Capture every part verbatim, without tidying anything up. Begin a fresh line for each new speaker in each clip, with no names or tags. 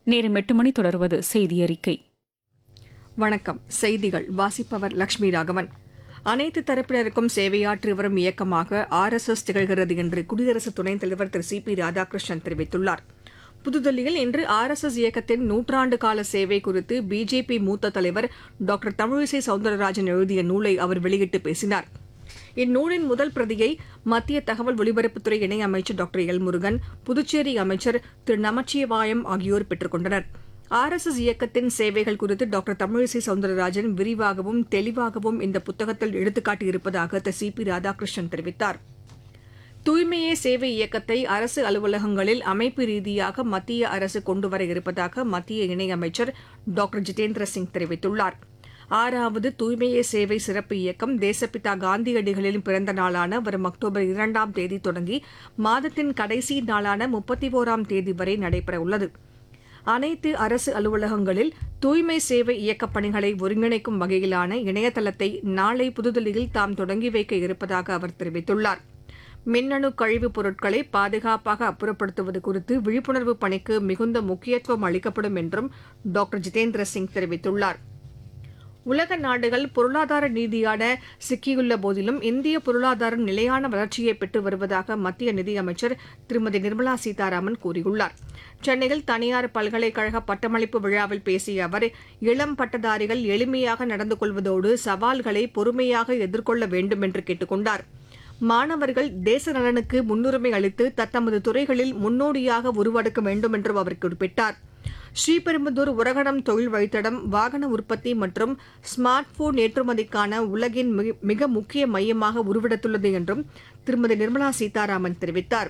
நேரம் எட்டு மணி தொடர்வது செய்தி அறிக்கை.
வணக்கம். செய்திகள் வாசிப்பவர் லட்சுமி ராகவன். அனைத்து தரப்பினருக்கும் சேவையாற்றி வரும் இயக்கமாக ஆர் எஸ் எஸ் திகழ்கிறது என்று குடியரசு துணைத் தலைவர் திரு சி பி ராதாகிருஷ்ணன் தெரிவித்துள்ளார். புதுதில்லியில் இன்று ஆர் எஸ் எஸ் இயக்கத்தின் நூற்றாண்டு கால சேவை குறித்து பிஜேபி மூத்த தலைவர் டாக்டர் தமிழிசை சவுந்தரராஜன் எழுதிய நூலை அவர் வெளியிட்டு பேசினார். இந்நூலின் முதல் பிரதியை மத்திய தகவல் ஒலிபரப்புத்துறை இணையமைச்சர் டாக்டர் எல் முருகன், புதுச்சேரி அமைச்சர் திரு நமச்சிவாயம் ஆகியோர் பெற்றுக் கொண்டனர். ஆர் எஸ் எஸ் இயக்கத்தின் சேவைகள் குறித்து டாக்டர் தமிழிசை சவுந்தரராஜன் விரிவாகவும் தெளிவாகவும் இந்த புத்தகத்தில் எடுத்துக்காட்டியிருப்பதாக திரு சி பி ராதாகிருஷ்ணன் தெரிவித்தார். தூய்மையே சேவை இயக்கத்தை அரசு அலுவலகங்களில் அமைப்பு ரீதியாக மத்திய அரசு கொண்டுவர இருப்பதாக மத்திய இணையமைச்சர் டாக்டர் ஜிதேந்திர சிங் தெரிவித்துள்ளார். ஆறாவது தூய்மையே சேவை சிறப்பு இயக்கம் தேசப்பிதா காந்தியடிகளின் பிறந்த நாளான வரும் அக்டோபர் இரண்டாம் தேதி தொடங்கி மாதத்தின் கடைசி நாளான முப்பத்தி ஒராம் தேதி வரை நடைபெறவுள்ளது. அனைத்து அரசு அலுவலகங்களில் தூய்மை சேவை இயக்கப் பணிகளை ஒருங்கிணைக்கும் வகையிலான இணையதளத்தை நாளை புதுதில்லியில் தாம் தொடங்கி வைக்க இருப்பதாக அவர் தெரிவித்துள்ளார். மின்னணு கழிவுப் பொருட்களை பாதுகாப்பாக அப்புறப்படுத்துவது குறித்து விழிப்புணர்வு பணிக்கு மிகுந்த முக்கியத்துவம் அளிக்கப்படும் என்றும் டாக்டர் ஜிதேந்திர சிங் தெரிவித்துள்ளார். உலக நாடுகள் பொருளாதார ரீதியான சிக்கியுள்ள போதிலும் இந்திய பொருளாதாரம் நிலையான வளர்ச்சியை பெற்று வருவதாக மத்திய நிதியமைச்சர் திருமதி நிர்மலா சீதாராமன் கூறியுள்ளார். சென்னையில் தனியார் பல்கலைக்கழக பட்டமளிப்பு விழாவில் பேசிய அவர், இளம் பட்டதாரிகள் எளிமையாக நடந்து கொள்வதோடு சவால்களை பொறுமையாக எதிர்கொள்ள வேண்டும் என்று கேட்டுக் கொண்டார். மாணவர்கள் தேச நலனுக்கு முன்னுரிமை அளித்து தத்தமது துறைகளில் முன்னோடியாக உருவெடுக்க வேண்டும் என்றும் அவர் குறிப்பிட்டார். ஸ்ரீபெரும்புதூர் உரகடம் தொழில் வழித்தடம் வாகன உற்பத்தி மற்றும் ஸ்மார்ட் போன் ஏற்றுமதிக்கான உலகின் மிக முக்கிய மையமாக உருவெடுத்துள்ளது என்றும் திருமதி நிர்மலா சீதாராமன் தெரிவித்தார்.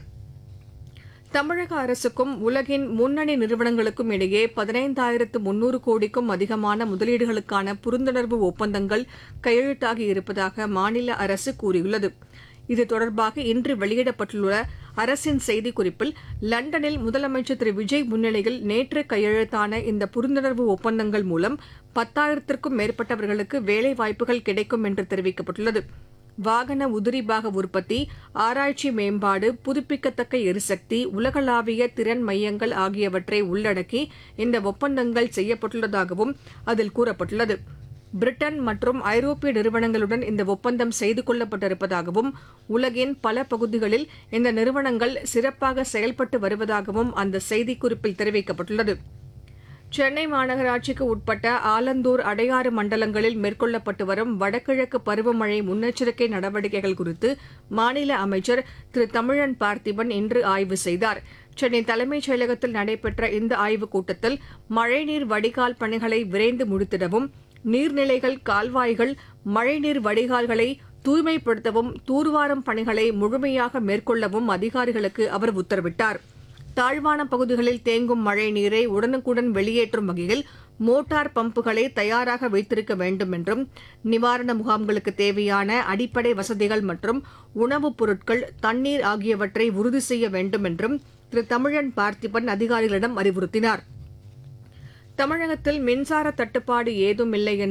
தமிழக அரசுக்கும் உலகின் முன்னணி நிறுவனங்களுக்கும் இடையே பதினைந்தாயிரத்து முன்னூறு கோடிக்கும் அதிகமான முதலீடுகளுக்கான புரிந்துணர்வு ஒப்பந்தங்கள் கையெழுத்தாகி இருப்பதாக மாநில அரசு கூறியுள்ளது. இது தொடர்பாக இன்று வெளியிடப்பட்டுள்ள அரசின் செய்திக்குறிப்பில், லண்டனில் முதலமைச்சர் திரு விஜய் முன்னிலையில் நேற்று கையெழுத்தான இந்த புரிந்துணர்வு ஒப்பந்தங்கள் மூலம் பத்தாயிரத்திற்கும் மேற்பட்டவர்களுக்கு வேலைவாய்ப்புகள் கிடைக்கும் என்று தெரிவிக்கப்பட்டுள்ளது. வாகன உதிரிபாக உற்பத்தி, ஆராய்ச்சி மேம்பாடு, புதுப்பிக்கத்தக்க எரிசக்தி, உலகளாவிய திறன் மையங்கள் ஆகியவற்றை உள்ளடக்கி இந்த ஒப்பந்தங்கள் செய்யப்பட்டுள்ளதாகவும் அதில் கூறப்பட்டுள்ளது. பிரிட்டன் மற்றும் ஐரோப்பிய நிறுவனங்களுடன் இந்த ஒப்பந்தம் செய்து கொள்ளப்பட்டிருப்பதாகவும் உலகின் பல பகுதிகளில் இந்த நிறுவனங்கள் சிறப்பாக செயல்பட்டு வருவதாகவும் அந்த செய்திக்குறிப்பில் தெரிவிக்கப்பட்டுள்ளது. சென்னை மாநகராட்சிக்கு உட்பட்ட ஆலந்தூர், அடையாறு மண்டலங்களில் மேற்கொள்ளப்பட்டு வரும் வடகிழக்கு பருவமழை முன்னெச்சரிக்கை நடவடிக்கைகள் குறித்து மாநில அமைச்சர் திரு தமிழன் பார்த்திபன் இன்று ஆய்வு செய்தார். சென்னை தலைமைச் செயலகத்தில் நடைபெற்ற இந்த ஆய்வுக் கூட்டத்தில் மழைநீர் வடிகால் பணிகளை விரைந்து முடித்திடவும், நீர்நிலைகள், கால்வாய்கள், மழைநீர் வடிகால்களை தூய்மைப்படுத்தவும், தூர்வாரும் பணிகளை முழுமையாக மேற்கொள்ளவும் அதிகாரிகளுக்கு அவர் உத்தரவிட்டார். தாழ்வான பகுதிகளில் தேங்கும் மழை நீரை உடனுக்குடன் வெளியேற்றும் வகையில் மோட்டார் பம்புகளை தயாராக வைத்திருக்க வேண்டும் என்றும், நிவாரண முகாம்களுக்கு தேவையான அடிப்படை வசதிகள் மற்றும் உணவுப் பொருட்கள், தண்ணீர் ஆகியவற்றை உறுதி செய்ய வேண்டும் என்றும் திரு தமிழன் பார்த்திபன் அதிகாரிகளிடம் அறிவுறுத்தினார். தமிழகத்தில் மின்சார தட்டுப்பாடு ஏதுமில்லை என்று